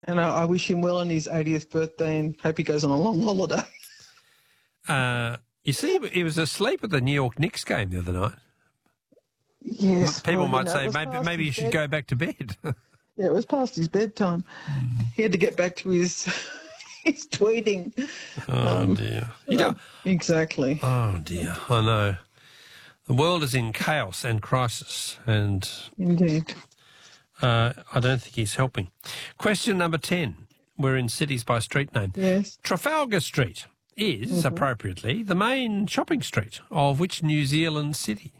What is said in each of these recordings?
And I wish him well on his 80th birthday and hope he goes on a long holiday. You see, he was asleep at the New York Knicks game the other night. Yes. People might it say was maybe past you his should bed. go back to bed. Yeah, it was past his bedtime. He had to get back to his his tweeting. Oh, dear. Exactly. Oh, dear. I know. The world is in chaos and crisis, and Indeed. I don't think he's helping. Question number 10. We're in cities by street name. Yes. Trafalgar Street is, appropriately, the main shopping street of which New Zealand city?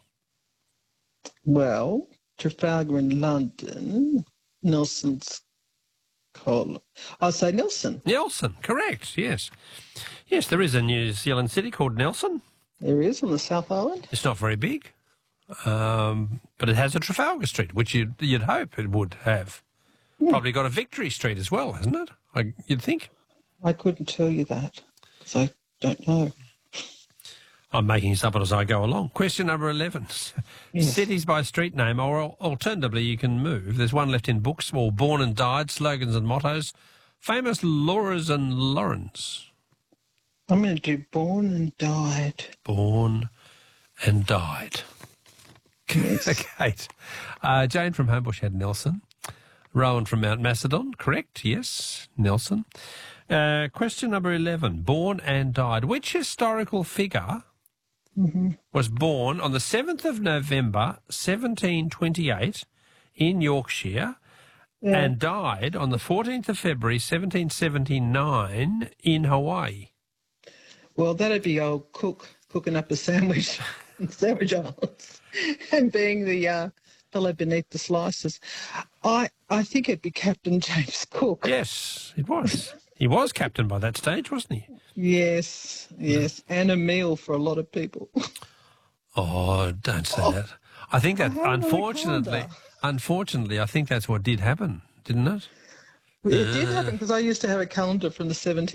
Well, Trafalgar in London, Nelson's Col. I'll say Nelson. Nelson, correct, yes. Yes, there is a New Zealand city called Nelson. There is on the South Island. It's not very big, but it has a Trafalgar Street, which you'd hope it would have. Yeah. Probably got a Victory Street as well, hasn't it? You'd think. I couldn't tell you that because I don't know. I'm making this up as I go along. Question number 11. Yes. Cities by street name, or alternatively you can move. There's one left in books, or born and died, slogans and mottos. Famous Lauras and Laurens. I'm going to do born and died. Born and died. Yes. Kate. Jane from Homebush had Nelson. Rowan from Mount Macedon, correct, yes, Nelson. Question number 11, born and died. Which historical figure was born on the 7th of November, 1728 in Yorkshire and died on the 14th of February, 1779 in Hawaii? Well, that'd be old Cook cooking up a sandwich in Sandwich Islands and being the fellow beneath the slices. I think it'd be Captain James Cook. Yes, it was. He was captain by that stage, wasn't he? Yes, and a meal for a lot of people. Oh, don't say that. I think that, unfortunately, I think that's what did happen, didn't it? It did happen because I used to have a calendar from the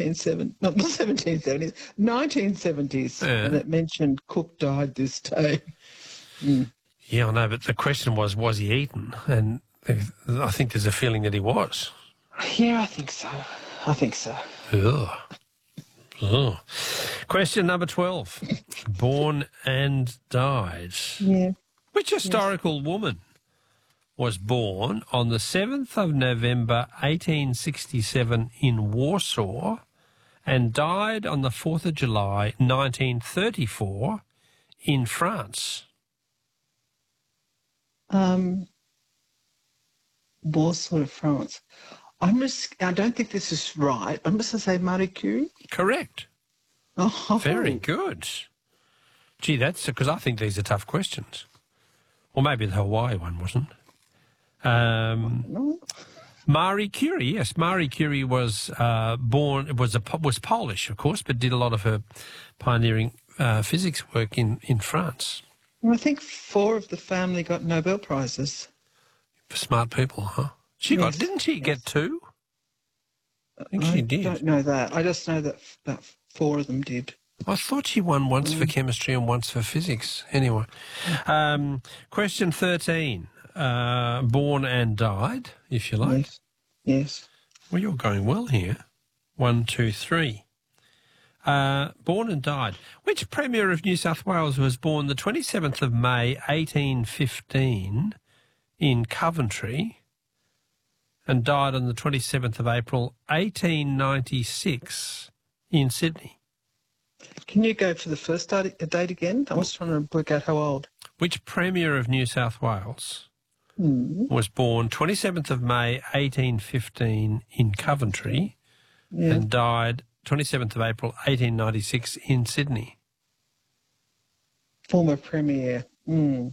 1970s, and it mentioned Cook died this day. Yeah, I know, but the question was he eaten? And I think there's a feeling that he was. Yeah, I think so. Ugh. Ugh. Question number 12. Born and died. Yeah. Which historical woman was born on the 7th of November 1867 in Warsaw and died on the 4th of July 1934 in France? Warsaw, France. I don't think this is right. I'm just going to say Marie Curie. Correct. Oh, Very good. Gee, that's because I think these are tough questions. Or maybe the Hawaii one wasn't. Marie Curie, yes. Marie Curie was was Polish, of course, but did a lot of her pioneering physics work in France. Well, I think 4 of the family got Nobel Prizes. For smart people, huh? Didn't she get 2? I think she did. I don't know that. I just know that 4 of them did. I thought she won once for chemistry and once for physics. Anyway. Question 13. Born and died, if you like. Yes. Well, you're going well here. 1, 2, 3. Born and died. Which Premier of New South Wales was born the 27th of May, 1815 in Coventry and died on the 27th of April, 1896 in Sydney? Can you go for the first date again? I was trying to work out how old. Which Premier of New South Wales was born 27th of May 1815 in Coventry and died 27th of April 1896 in Sydney? Former Premier. Yeah.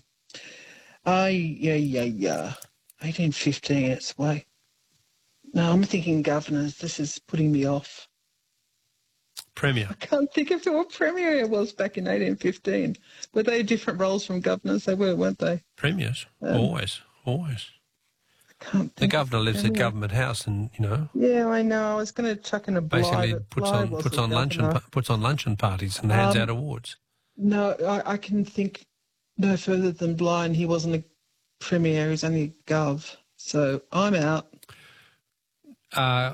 1815, it's way. No, I'm thinking governors. This is putting me off. Premier. I can't think of who a premier was back in 1815. Were they different roles from governors? They were, weren't they? Premiers. Always. I can't think. The governor lives at Government House and, Yeah, I know. I was going to chuck in a Bligh. basically but puts on luncheon parties and hands out awards. No, I can think no further than Bligh, and he wasn't a premier. He was only gov. So I'm out.